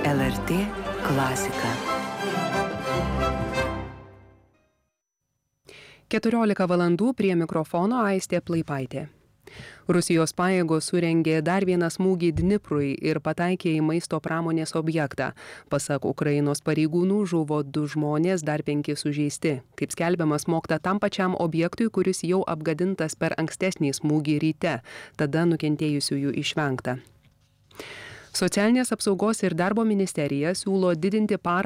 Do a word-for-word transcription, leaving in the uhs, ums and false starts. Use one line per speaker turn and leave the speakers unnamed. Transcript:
L R T klasika. keturiolika valandų prie mikrofono Aistė Plaipaitė. Rusijos pajėgos surengė dar vieną smūgį Dniprui ir pataikė į maisto pramonės objektą. Pasak Ukrainos pareigūnų žuvo du žmonės, dar penki sužeisti. Kaip skelbiama, smogta tam pačiam objektui, kuris jau apgadintas per ankstesnį smūgį ryte. Tada nukentėjusiųjų išvengta. Socialinės apsaugos ir darbo ministerija siūlo didinti paramą